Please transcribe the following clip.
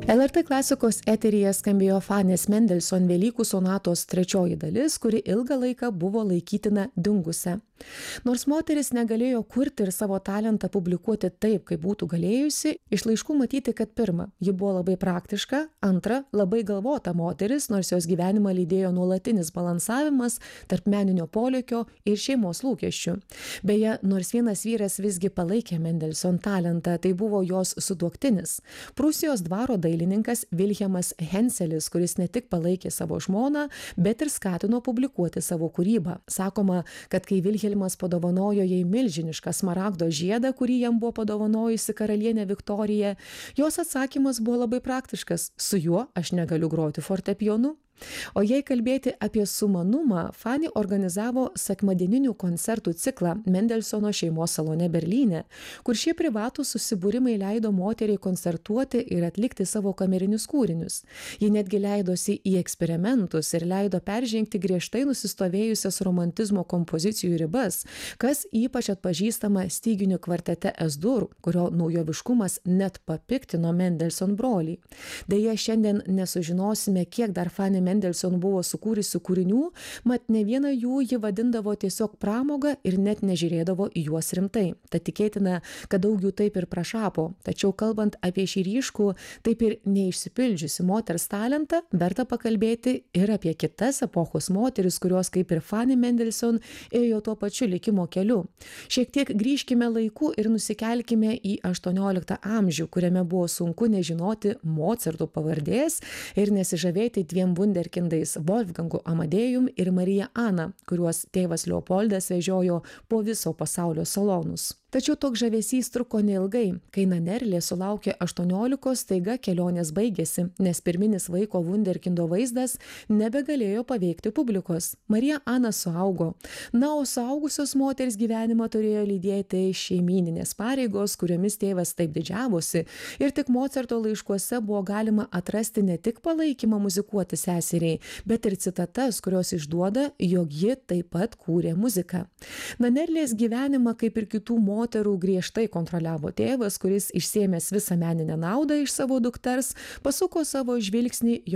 LRT klasikos eteryje skambėjo Fanės Mendelson Velykų sonatos trečioji dalis, kuri ilgą laiką buvo laikytina dingusia. Nors moteris negalėjo kurti ir savo talentą publikuoti taip, kaip būtų galėjusi, iš laiškų matyti, kad pirma, ji buvo labai praktiška, antra, labai galvota moteris, nors jos gyvenimą lydėjo nuolatinis balansavimas tarp meninio polėkio ir šeimos lūkesčių. Beje, nors vienas vyras visgi palaikė Mendelson talentą, tai buvo jos sutuoktinis. Prūsijos dvaro dailininkas Vilhelmas Henselis, kuris ne tik palaikė savo žmoną, bet ir skatino publikuoti savo kūrybą. Sakoma, kad kai Vilhelmas padovanojo jai milžinišką smaragdo žiedą, kurį jam buvo padovanojusi karalienė Viktorija, jos atsakymas buvo labai praktiškas: su juo aš negaliu groti fortepijonu. O jei kalbėti apie sumanumą, Fanny organizavo sekmadieninių koncertų ciklą Mendelsono šeimos salone Berlyne, kur šie privatūs susibūrimai leido moteriai koncertuoti ir atlikti savo kamerinius kūrinius. Ji netgi leidosi į eksperimentus ir leido peržengti griežtai nusistovėjusias romantizmo kompozicijų ribas, kas ypač atpažįstama styginių kvartete S-dur, kurio naujoviškumas net papiktino Mendelson brolį. Deja, šiandien nesužinosime, kiek dar Fanny Mendelson buvo sukūrusi kūrinių, mat ne vieną jų ji vadindavo tiesiog pramogą ir net nežiūrėdavo į juos rimtai. Tad tikėtina, kad daug jų taip ir prašapo. Tačiau kalbant apie šį ryškų, taip ir neišsipildžiusi moters talentą, verta pakalbėti ir apie kitas epochos moteris, kurios kaip ir Fanny Mendelson ėjo tuo pačiu likimo keliu. Šiek tiek grįžkime laiku ir nusikelkime į 18 amžių, kuriame buvo sunku nežinoti Mocarto pavardės ir nesižavėti dviem vunderkindais Wolfgangu Amadėjum ir Marija Ana, kuriuos tėvas Leopoldas vežiojo po viso pasaulio salonus. Tačiau toks žavesys truko neilgai. Kai Nanerlė sulaukė 18, staiga kelionės baigėsi, nes pirminis vaiko vunderkindo vaizdas nebegalėjo paveikti publikos. Marija Ana suaugo. Na, o suaugusios moters gyvenimą turėjo lydėti šeimyninės pareigos, kuriomis tėvas taip didžiavosi, ir tik Mocarto laiškuose buvo galima atrasti ne tik palaikymą muzikuoti seseriai, bet ir citatas, kurios išduoda, jog ji taip pat kūrė muziką. Nanerlės gyvenimą, kaip ir kitų moterų, griežtai kontroliavo tėvas, kuris išsėmęs visą meninę naudą iš savo dukters, pasuko savo žvilgsnį